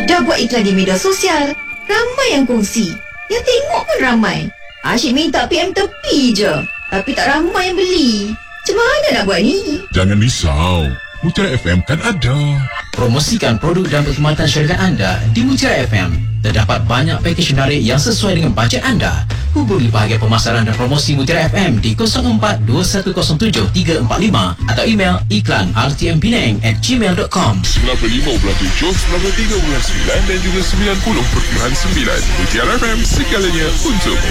Dah buat iklan di media sosial, ramai yang kongsi. Yang tengok pun ramai. Asyik minta PM tepi je, tapi tak ramai yang beli. Macam mana nak buat ni? Jangan risau, Mutiara FM kan ada. Promosikan produk dan perkhidmatan syarikat anda di Mutiara FM. Terdapat banyak pakej menarik yang sesuai dengan bajet anda. Hubungi bahagian pemasaran dan promosi Mutiara FM di 042107 345 atau email iklan@rtmpinang@gmail.com. 95.7, 93.9 dan juga 90.9. Mutiara FM, segalanya untukmu.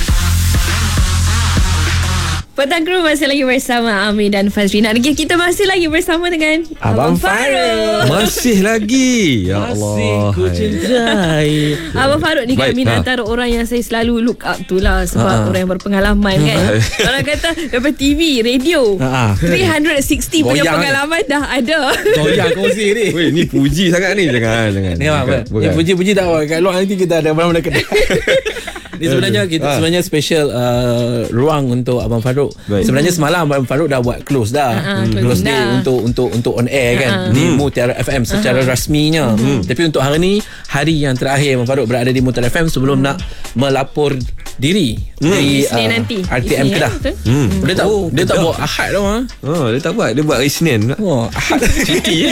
Petang Kru masih lagi bersama Amir dan Fazrina. Kita masih lagi bersama dengan Abang Farouk. Masih lagi. Ya Allah. Ku cintai. Abang Farouk ni kan antara orang yang saya selalu look up tu lah. Sebab orang yang berpengalaman kan. Orang kata daripada TV, radio 360 punya pengalaman dah ada. Goyang kongsi ni. Weh, ni puji sangat ni. Jangan. Ni puji-puji tak apa. Kat luar nanti kita ada mana-mana kedai. Ni sebenarnya kita sebenarnya special ruang untuk Abang Farouk. Sebenarnya semalam Abang Farouk dah buat close dah. Close day untuk on air kan di Mutiara FM secara rasminya. Tapi untuk hari ni, hari yang terakhir Abang Farouk berada di Mutiara FM sebelum nak melapor diri di RTM Kedah. Dia tak buat Ahad tau. Dia tak buat. Dia buat hari Senin. Ahad cuti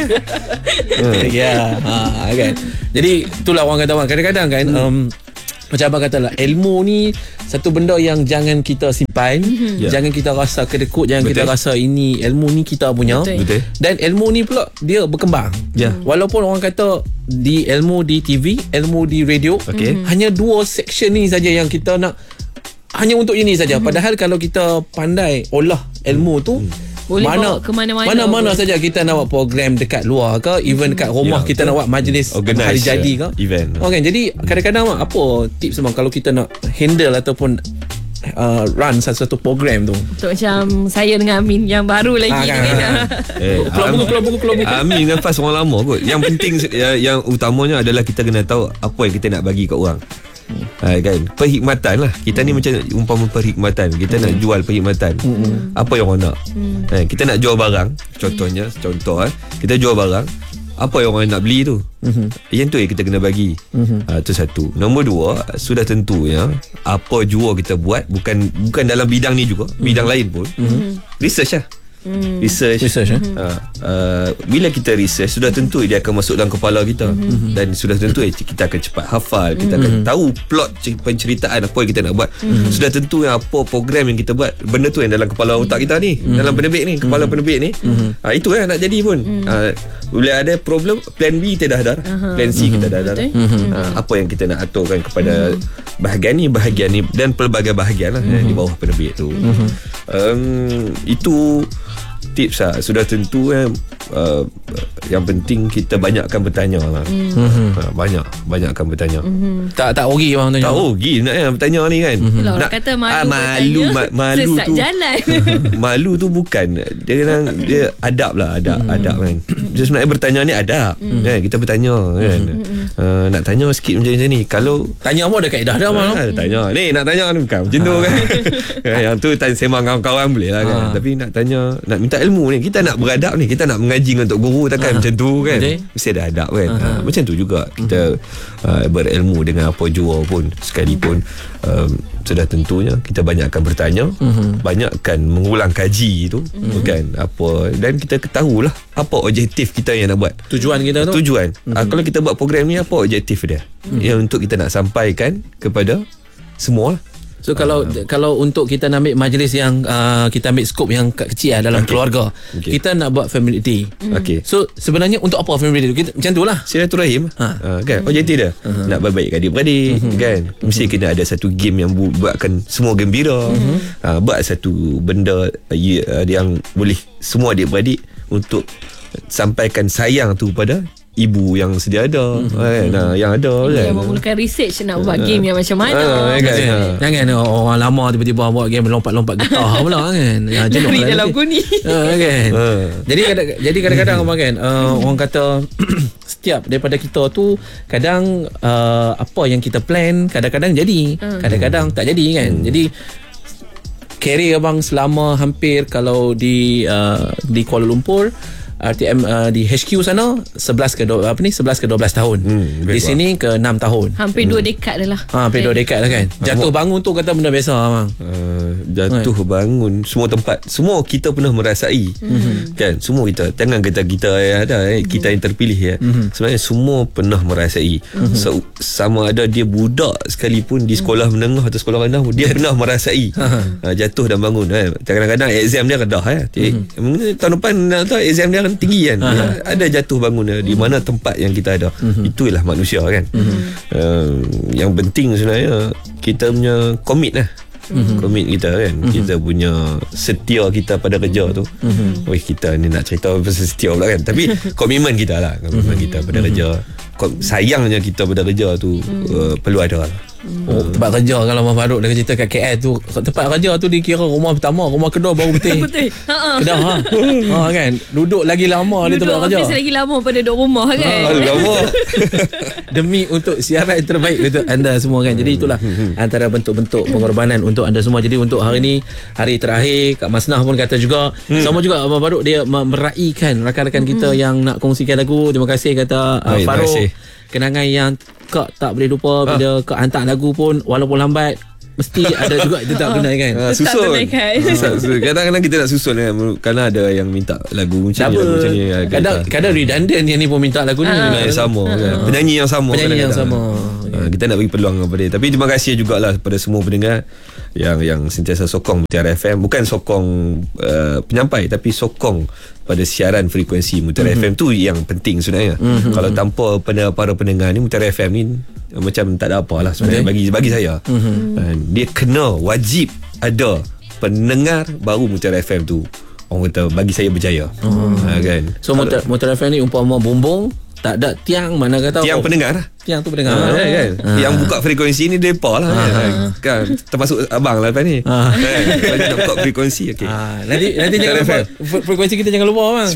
ya. Kan. Jadi itulah orang kata kadang-kadang kan macam abang kata lah, ilmu ni satu benda yang jangan kita simpan, jangan kita rasa kedekut, jangan kita rasa ini ilmu ni kita punya. Betul. Dan ilmu ni pula dia berkembang. Walaupun orang kata di ilmu di TV, ilmu di radio, hanya 2 section ni saja yang kita nak, hanya untuk ini saja. Padahal kalau kita pandai olah ilmu tu, boleh bawa ke mana-mana saja kita nak buat program dekat luar ke, even dekat rumah kita nak buat majlis hari jadi ke event. Okay, jadi kadang-kadang apa tips bang kalau kita nak handle ataupun run satu program tu? Untuk macam saya dengan Amin yang baru lagi keluar buku. Amin dengan Faz orang lama kot. Yang penting yang utamanya adalah kita kena tahu apa yang kita nak bagi kat orang. Kan, perkhidmatan lah. Kita ni macam umpama perkhidmatan. Kita nak jual perkhidmatan. Apa yang orang nak? Kita nak jual barang. Contoh kita jual barang. Apa yang orang nak beli tu? Yang tu yang kita kena bagi. Itu satu. Nombor 2, sudah tentunya apa jua kita buat, bukan dalam bidang ni juga, bidang lain pun, research lah. Research. Bila kita research, sudah tentu dia akan masuk dalam kepala kita. Dan sudah tentu kita akan cepat hafal. Kita akan tahu plot penceritaan apa yang kita nak buat. Sudah tentu yang apa program yang kita buat, benda tu yang dalam kepala otak kita ni, dalam penerbit ni, kepala penerbit ni. Itu yang nak jadi pun. Bila ada problem, plan B kita dah ada, plan C kita dah ada. Apa yang kita nak aturkan kepada bahagian ni dan pelbagai bahagian lah di bawah penerbit tu. Itu tips lah. Sudah tentu yang penting kita banyakkan bertanya lah. Banyakkan bertanya. Tak rugi bang tanya. Tak rugi nak bertanya ni kan. Nak kata malu tu jalan. Malu tu bukan dia adab lah, adab kan. Dia sebenarnya bertanya ni adab kan. Kita bertanya kan. Nak tanya sikit macam ni. Kalau tanya pun ada kaedah dah bang. Tanya ni, nak tanya kan bukan macam tu kan. Yang tu tanya sembang kawan-kawan boleh lah kan. Tapi nak tanya, nak minta ilmu ni, kita nak beradab ni, kita nak mengaji untuk guru takkan macam tu kan. Mesti ada adab kan. Macam tu juga kita berilmu dengan apa jua pun sekalipun. Sudah tentunya kita banyakkan bertanya, banyakkan mengulang kaji tu kan, apa, dan kita ketahuilah apa objektif kita yang nak buat, tujuan kita tu. Kalau kita buat program ni, apa objektif dia yang untuk kita nak sampaikan kepada semua lah. So kalau untuk kita nak ambil majlis yang kita ambil skop yang kecil dalam keluarga, kita nak buat family day. So sebenarnya untuk apa family day tu? Macam tu lah, silaturahim kan. Objektif dia nak berbaik adik-beradik kan. Mesti kena ada satu game yang buatkan semua gembira. Buat satu benda yang boleh semua adik-beradik untuk sampaikan sayang tu pada ibu yang sedia ada yang ada kan. Yang memulakan research nak buat game yang macam mana kan. Jangan orang lama tiba-tiba buat game lompat-lompat getah pula kan. Dari dalam guni kan. Jadi kadang-kadang apa kan, orang kata setiap daripada kita tu kadang apa yang kita plan kadang-kadang jadi, kadang-kadang tak jadi kan. Jadi career abang selama hampir kalau di Kuala Lumpur RTM di HQ sana 11 ke 12 tahun. Di sini ke 6 tahun. Hampir 2 dekad dah lah. Hampir 2 dekad lah kan. Jatuh bangun tu kata benda biasa bang. Jatuh bangun, semua tempat, semua kita pernah merasai. Kan, semua kita, jangan kata kita ada kita yang terpilih ya. Sebenarnya semua pernah merasai. Sama ada dia budak sekalipun di sekolah menengah atau sekolah rendah, dia pernah merasai jatuh dan bangun. Kadang-kadang exam dia rendah tahun depan exam dia tinggi kan. Ada jatuh bangun di mana tempat yang kita ada. Itulah manusia kan. Yang penting sebenarnya kita punya komit lah. Komit kita kan. Kita punya setia kita pada kerja tu. Kita ni nak cerita pasal setia pula kan. Tapi komitmen kita lah. Komitmen kita pada kerja. Sayangnya kita pada kerja tu perlu ada lah. Tempat kerja kalau Abang Farouk dah cerita kat KL tu, tempat kerja tu dikira rumah pertama, rumah kedua baru betul. Kedah kan. Duduk lagi lama di tempat kerja. Duduk lagi lama pada duduk rumah kan. Lama. Demi untuk siaran terbaik untuk anda semua kan. Jadi itulah antara bentuk-bentuk pengorbanan untuk anda semua. Jadi untuk hari ni, hari terakhir, Kak Masnah pun kata juga sama juga Abang Farouk dia meraihkan rakan-rakan kita yang nak kongsikan lagu. Terima kasih kata Farouk. Kenangan yang Kak tak boleh lupa. Bila Kak hantar lagu pun walaupun lambat mesti ada juga tetap kena kan. Susun. Kadang-kadang kita nak susun kan, kerana ada yang minta lagu macam ni. Kadang redundant yang ni pun minta lagu ni. Yang sama kan. Penyanyi yang sama. Kita nak bagi peluang kepada dia. Tapi terima kasih jugalah kepada semua pendengar yang sentiasa sokong Mutiara FM. Bukan sokong penyampai, tapi sokong pada siaran frekuensi Mutiara FM tu yang penting sebenarnya. Kalau tanpa para pendengar ni, Mutiara FM ni macam tak ada apa lah sebenarnya bagi saya. Dia kena wajib ada pendengar baru Mutiara FM tu orang kata bagi saya berjaya. Kan. So Mutiara FM ni umpama bumbung, tak ada tiang, mana kata tiang pendengar lah. Tiang tu pendengar kan. Yang buka frekuensi ni depa lah kan. Termasuk abang lah lepas ni. Bagi nak buka frekuensi nanti jangan lupa frekuensi kita, jangan lupa bang.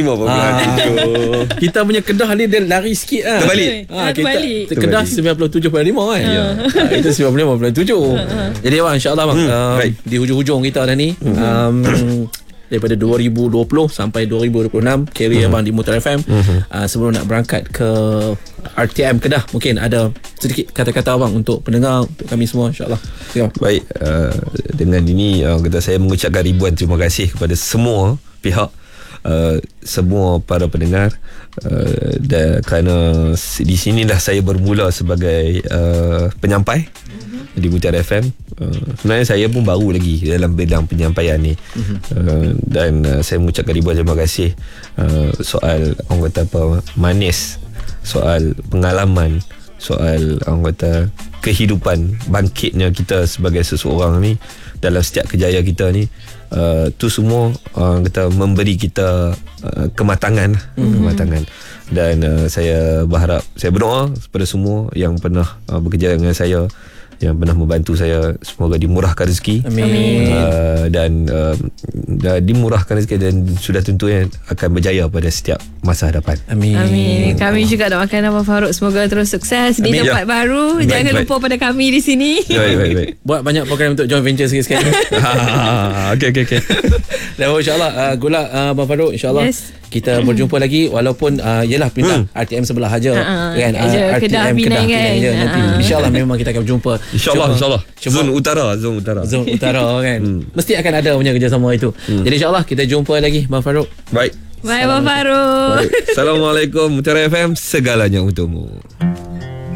95.7. Kita punya Kedah ni dia lari sikit lah. Terbalik. Kedah 97.5 kan. Itu 95.7. Jadi bang, insyaAllah bang, di hujung-hujung kita dah ni, daripada 2020 sampai 2026 career abang di Mutiara FM. Sebelum nak berangkat ke RTM Kedah, mungkin ada sedikit kata-kata abang untuk pendengar, untuk kami semua, insyaAllah. Baik, dengan ini saya mengucapkan ribuan terima kasih kepada semua pihak, semua para pendengar, kerana di sinilah saya bermula sebagai penyampai di Mutiara FM. Sebenarnya saya pun baru lagi dalam bidang penyampaian ni. Dan saya mengucapkan ribuan terima kasih soal orang kata apa, manis, soal pengalaman, soal orang kata kehidupan, bangkitnya kita sebagai seseorang ni dalam setiap kejayaan kita ni. Tu semua orang kata memberi kita kematangan. Dan saya berharap, saya berdoa kepada semua yang pernah bekerja dengan saya, yang pernah membantu saya, semoga dimurahkan rezeki. Amin. Dan dimurahkan rezeki, dan sudah tentunya akan berjaya pada setiap masa hadapan. Amin. Kami juga doakan Abang Farouk semoga terus sukses di tempat baru. Jangan lupa pada kami di sini. Baik. Buat banyak program untuk joint venture sikit-sikit. Okay. Dan insyaAllah good luck Abang Farouk. InsyaAllah kita berjumpa lagi, walaupun yelah pindah RTM sebelah aja kan, RTM Kedah je nanti. InsyaAllah memang kita akan berjumpa. InsyaAllah. Zon Utara kan. Mesti akan ada punya kerjasama itu. Jadi insyaAllah kita jumpa lagi Abang Farouk. Baik. Bye Abang Farouk. Assalamualaikum. Mutiara FM, segalanya untukmu.